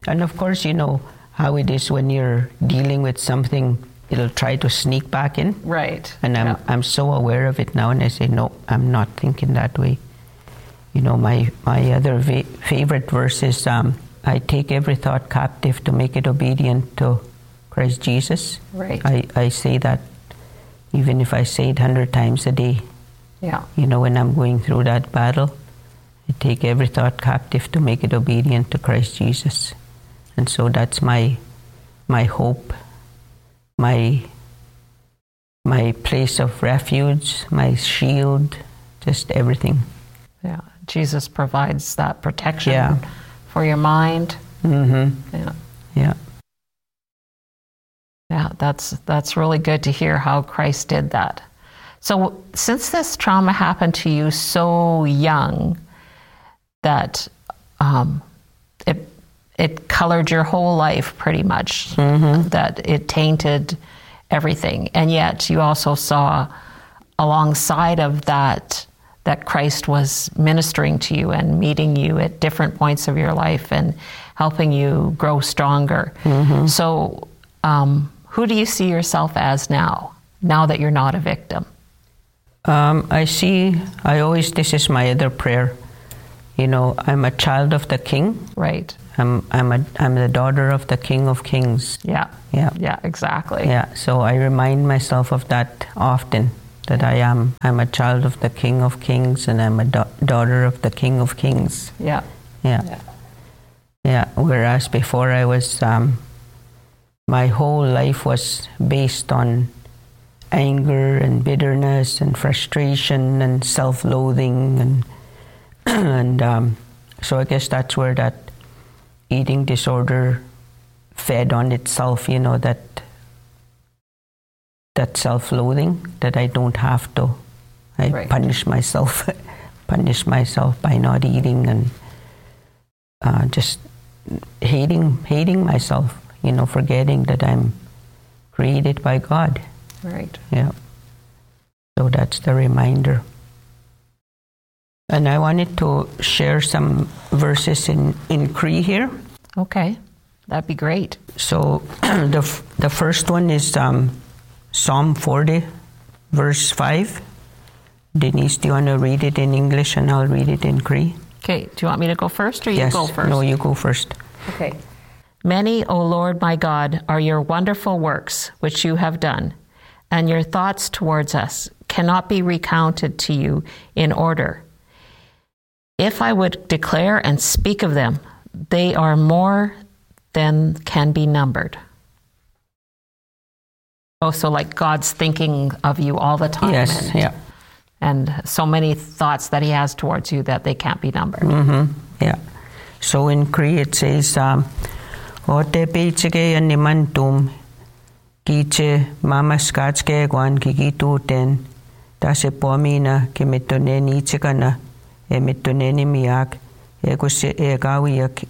And of course, you know how it is when you're dealing with something, it'll try to sneak back in. Right. And I'm so aware of it now, and I say, no, I'm not thinking that way. You know, my other favorite verse is, I take every thought captive to make it obedient to Christ Jesus. Right. I say that even if I say it 100 times a day. Yeah. You know, when I'm going through that battle, I take every thought captive to make it obedient to Christ Jesus. And so that's my hope, my place of refuge, my shield, just everything. Yeah. Jesus provides that protection for your mind. Mm-hmm. Yeah. Yeah. Yeah, that's really good to hear how Christ did that. So since this trauma happened to you so young that it colored your whole life pretty much, that it tainted everything, and yet you also saw alongside of that Christ was ministering to you and meeting you at different points of your life and helping you grow stronger. So who do you see yourself as now that you're not a victim? This is my other prayer. You know, I'm a child of the King. Right. I'm the daughter of the King of Kings. Yeah, exactly. Yeah, so I remind myself of that often, that I'm a child of the King of Kings, and I'm a daughter of the King of Kings. Yeah. Whereas before I was, my whole life was based on anger and bitterness and frustration and self-loathing, and so I guess that's where that eating disorder fed on itself, you know, that self-loathing, that I don't have to. I punish myself by not eating, and just hating myself, you know, forgetting that I'm created by God. Right. Yeah. So that's the reminder. And I wanted to share some verses in Cree here. Okay, that'd be great. So the first one is Psalm 40, verse 5. Denise, do you want to read it in English and I'll read it in Cree? Okay, do you want me to go first or you go first? No, you go first. Okay. Many, O Lord my God, are your wonderful works which you have done, and your thoughts towards us cannot be recounted to you in order. If I would declare and speak of them, they are more than can be numbered. Oh, so like God's thinking of you all the time. Yes, And so many thoughts that he has towards you that they can't be numbered. Yeah. So in Cree it says, Ote peichike animantum, kiche mamas kachke guan kikitu ten, tase pomina kimetoneni chikana, metoneni miak, eguse gawiak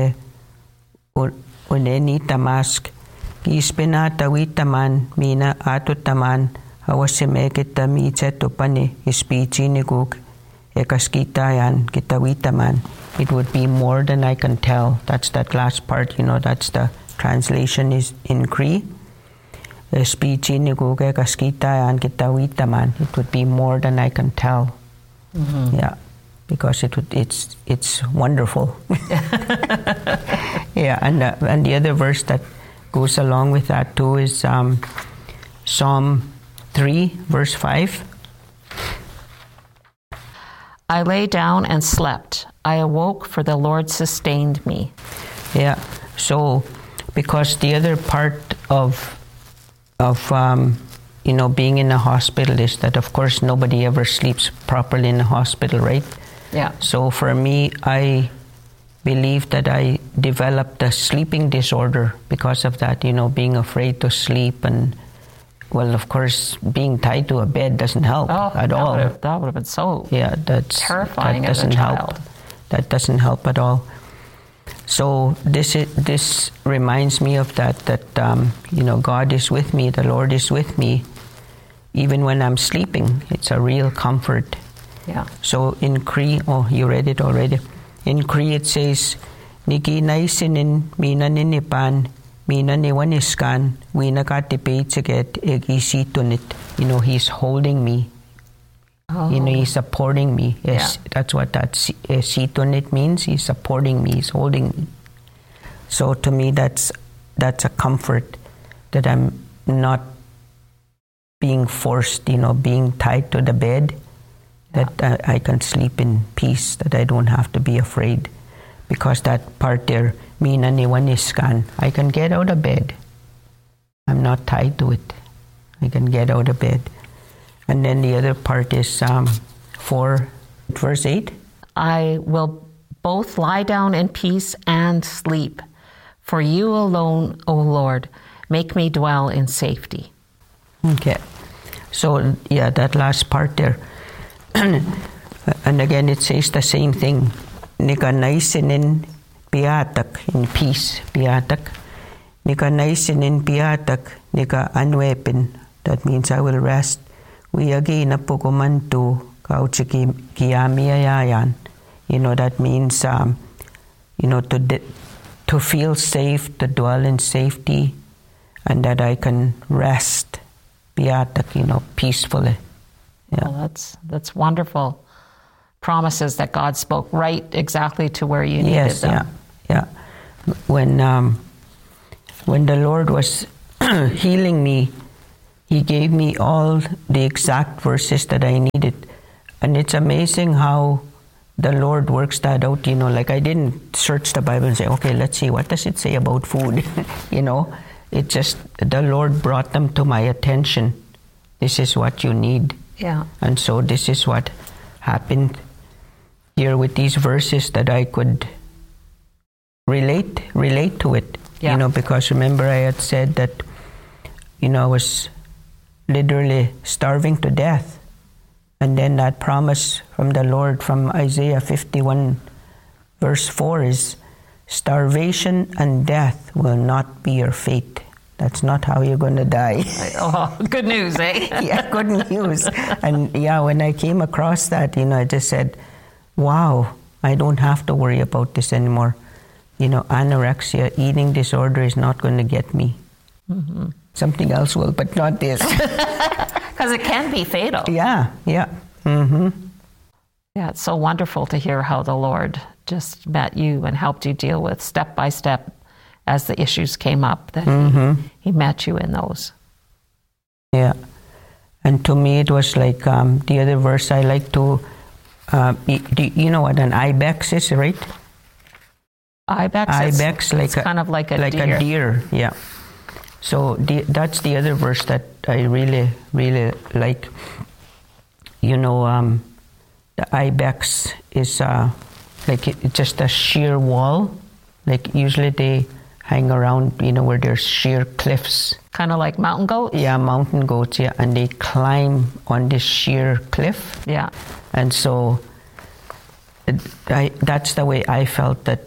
uneni tamask, kispena tawitaman mina atutaman, hawasemeketa miche topane ispichiniguk, ekaskitayan kitawitaman. It would be more than I can tell. That's that last part, you know, that's the translation is in Cree. Ispichiniguk ekaskitayan kitawitaman. It would be more than I can tell. Yeah. Because it's wonderful. Yeah, and the other verse that goes along with that too is Psalm 3, verse 5. I lay down and slept. I awoke, for the Lord sustained me. Yeah. So, because the other part of you know, being in a hospital is that, of course, nobody ever sleeps properly in a hospital, right? Yeah. So for me, I believe that I developed a sleeping disorder because of that, you know, being afraid to sleep, and, well, of course, being tied to a bed doesn't help at all. That would have been so terrifying as a child. That doesn't help at all. So this reminds me of that you know, God is with me, the Lord is with me, even when I'm sleeping. It's a real comfort. Yeah. So in Cree, you read it already. In Cree it says, Niki naisinin mina ninipan, mina niwaniskan, wina katipitsaget egisitunit. He's holding me. Oh. He's supporting me. Yes, Yeah. that's what that situnit means. He's supporting me. He's holding me. So to me, that's a comfort that I'm not being forced, being tied to the bed, that I can sleep in peace, that I don't have to be afraid. Because that part there, mina niwaniskan, I can get out of bed. I'm not tied to it. I can get out of bed. And then the other part is 4, verse 8. I will both lie down in peace and sleep. For you alone, O Lord, make me dwell in safety. Okay. So, that last part there. And again, it says the same thing. Nika naisinin piatak, in peace, piatak. Nika naisinin piatak, nika unweapon. That means I will rest. Wiyagi na pukumantu kauchiki kiyamiyayan. That means, to feel safe, to dwell in safety, and that I can rest, piatak, peacefully. Yeah. Well, that's wonderful. Promises that God spoke right exactly to where you needed them. Yeah. When the Lord was healing me, He gave me all the exact verses that I needed. And it's amazing how the Lord works that out, like I didn't search the Bible and say, okay, let's see, what does it say about food? It just, the Lord brought them to my attention. This is what you need. Yeah. And so this is what happened here with these verses, that I could relate to it. Yeah. Because remember I had said that, I was literally starving to death. And then that promise from the Lord from Isaiah 51 verse 4 is, starvation and death will not be your fate. That's not how you're going to die. Oh, good news, eh? Yeah, good news. And when I came across that, I just said, wow, I don't have to worry about this anymore. Anorexia, eating disorder is not going to get me. Mm-hmm. Something else will, but not this. Because it can be fatal. Yeah. Mm-hmm. Yeah, it's so wonderful to hear how the Lord just met you and helped you deal with step by step as the issues came up, that he met you in those. Yeah. And to me, it was like the other verse I like to, you know what an ibex is, right? Ibex, it's kind of like a deer. A deer, yeah. So that's the other verse that I really, really like. The ibex is it's just a sheer wall. Like usually they hang around, where there's sheer cliffs. Kind of like mountain goats? Yeah, mountain goats, yeah. And they climb on this sheer cliff. Yeah. And so that's the way I felt, that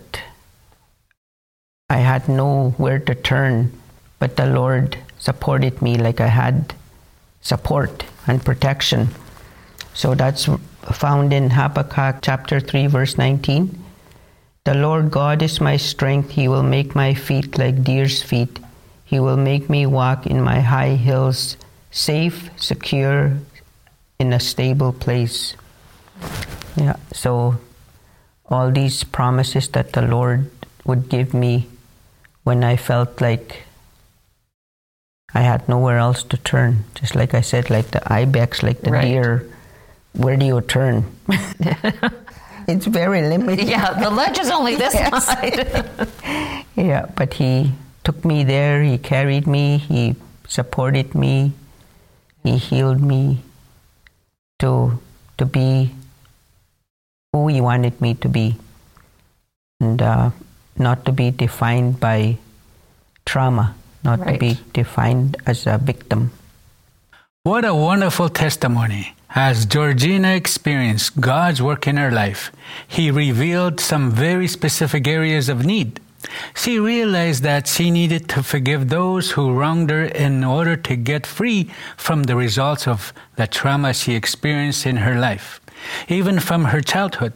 I had nowhere to turn, but the Lord supported me like I had support and protection. So that's found in Habakkuk chapter 3, verse 19. The Lord God is my strength. He will make my feet like deer's feet. He will make me walk in my high hills, safe, secure, in a stable place. Yeah, so all these promises that the Lord would give me when I felt like I had nowhere else to turn. Just like I said, like the ibex, like the deer, where do you turn? It's very limited. Yeah, the ledge is only this wide. Yeah, but He took me there. He carried me. He supported me. He healed me to be who He wanted me to be, and not to be defined by trauma, not to be defined as a victim. What a wonderful testimony. As Georgina experienced God's work in her life, He revealed some very specific areas of need. She realized that she needed to forgive those who wronged her in order to get free from the results of the trauma she experienced in her life, even from her childhood.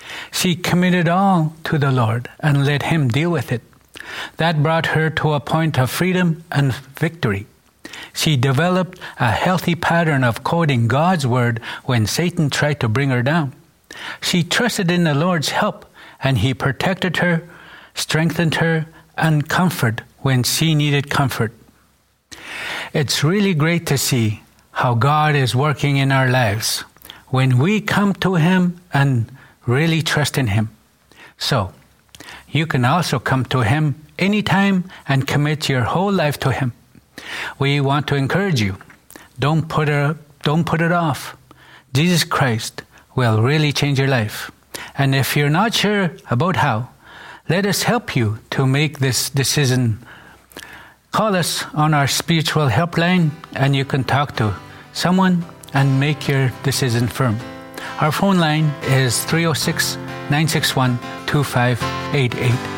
She committed all to the Lord and let Him deal with it. That brought her to a point of freedom and victory. She developed a healthy pattern of quoting God's word when Satan tried to bring her down. She trusted in the Lord's help, and He protected her, strengthened her, and comforted when she needed comfort. It's really great to see how God is working in our lives when we come to Him and really trust in Him. So, you can also come to Him anytime and commit your whole life to Him. We want to encourage you. Don't put it off. Jesus Christ will really change your life. And if you're not sure about how, let us help you to make this decision. Call us on our spiritual helpline, and you can talk to someone and make your decision firm. Our phone line is 306-961-2588.